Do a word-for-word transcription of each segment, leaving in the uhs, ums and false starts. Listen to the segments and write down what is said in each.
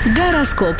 Гороскоп.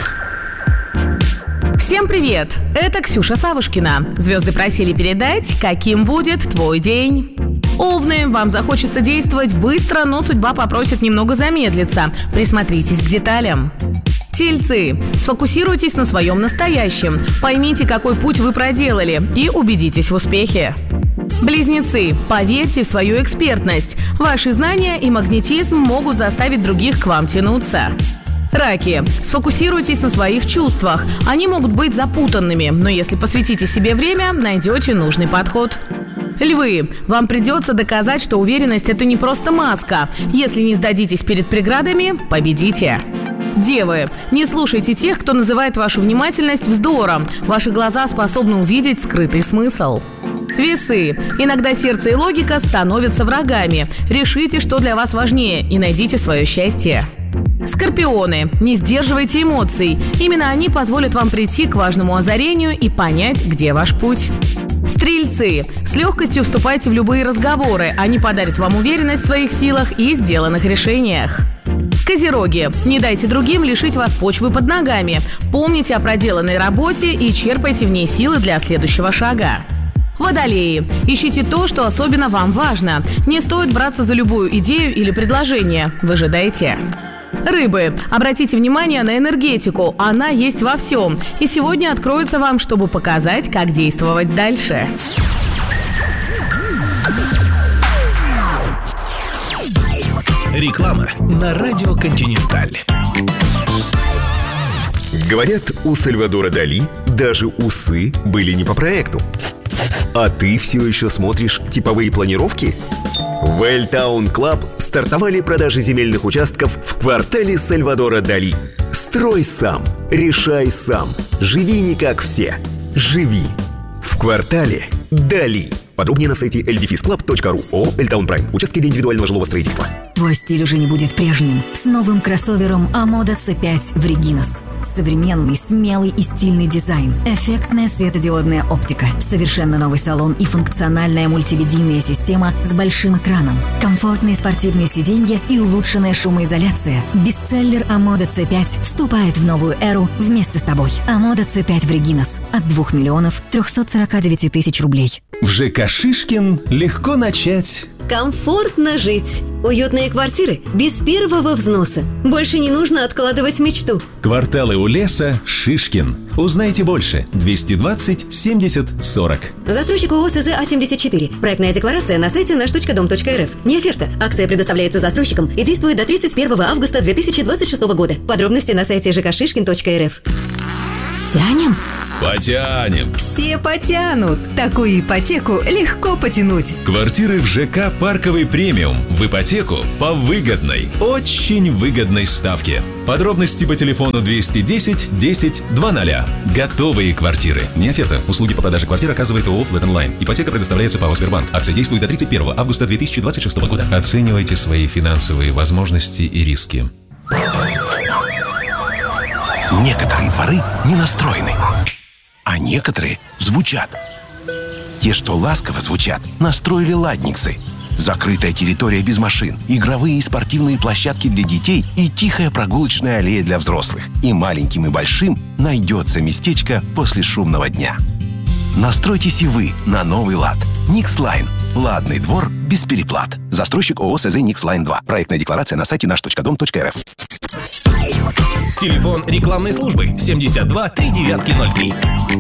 Всем привет! Это Ксюша Савушкина. Звезды просили передать, каким будет твой день. Овны, вам захочется действовать быстро, но судьба попросит немного замедлиться. Присмотритесь к деталям. Тельцы, сфокусируйтесь на своем настоящем. Поймите, какой путь вы проделали, и убедитесь в успехе. Близнецы, поверьте в свою экспертность. Ваши знания и магнетизм могут заставить других к вам тянуться. Раки, сфокусируйтесь на своих чувствах. Они могут быть запутанными, но если посвятите себе время, найдете нужный подход. Львы, вам придется доказать, что уверенность – это не просто маска. Если не сдадитесь перед преградами, победите. Девы, не слушайте тех, кто называет вашу внимательность вздором. Ваши глаза способны увидеть скрытый смысл. Весы, иногда сердце и логика становятся врагами. Решите, что для вас важнее, и найдите свое счастье. Скорпионы, не сдерживайте эмоций. Именно они позволят вам прийти к важному озарению и понять, где ваш путь. Стрельцы, с легкостью вступайте в любые разговоры. Они подарят вам уверенность в своих силах и сделанных решениях. Козероги, не дайте другим лишить вас почвы под ногами. Помните о проделанной работе и черпайте в ней силы для следующего шага. Водолеи, ищите то, что особенно вам важно. Не стоит браться за любую идею или предложение. Выжидайте. Рыбы, обратите внимание на энергетику, она есть во всем. И сегодня откроется вам, чтобы показать, как действовать дальше. Реклама на радио «Континенталь». Говорят, у Сальвадора Дали даже усы были не по проекту. А ты все еще смотришь типовые планировки? В Эльтаун Клаб стартовали продажи земельных участков в квартале Сальвадора Дали. Строй сам, решай сам, живи не как все. Живи в квартале Дали. Подробнее на сайте эл ди эф ай эс клаб точка ру. ООО «Эльтаун Прайм». Участки для индивидуального жилого строительства. Твой стиль уже не будет прежним. С новым кроссовером Амода си пять в Регинас. Современный, смелый и стильный дизайн. Эффектная светодиодная оптика. Совершенно новый салон и функциональная мультимедийная система с большим экраном. Комфортные спортивные сиденья и улучшенная шумоизоляция. Бестселлер Амода си пять вступает в новую эру вместе с тобой. Амода си пять в Регинас. От двух миллионов трехсот сорока девяти тысяч рублей. В ЖК «Шишкин» легко начать. Комфортно жить. Уютные квартиры без первого взноса. Больше не нужно откладывать мечту. Кварталы у леса «Шишкин». Узнайте больше. двести двадцать семьдесят сорок. Застройщик ООО СЗ А семьдесят четыре. Проектная декларация на сайте наш точка дом точка эр эф. Не оферта. Акция предоставляется застройщикам и действует до тридцать первого августа две тысячи двадцать шестого года. Подробности на сайте жэ ка шишкин точка эр эф. Тянем? Потянем. Все потянут. Такую ипотеку легко потянуть. Квартиры в ЖК «Парковый премиум» в ипотеку по выгодной, очень выгодной ставке. Подробности по телефону двести десять десять двадцать. Готовые квартиры. Не оферта. Услуги по продаже квартир оказывает ООО «Флэт Онлайн». Ипотека предоставляется ПАО «Сбербанк». Акция действует до тридцать первого августа две тысячи двадцать шестого года. Оценивайте свои финансовые возможности и риски. Некоторые дворы не настроены, а некоторые звучат. Те, что ласково звучат, настроили ладниксы. Закрытая территория без машин, игровые и спортивные площадки для детей и тихая прогулочная аллея для взрослых. И маленьким, и большим найдется местечко после шумного дня. Настройтесь и вы на новый лад. Никслайн. Ладный двор без переплат. Застройщик ООО СЗ Никслайн два. Проектная декларация на сайте наш точка дом точка эр эф. Телефон рекламной службы семьдесят два три девятки ноль три.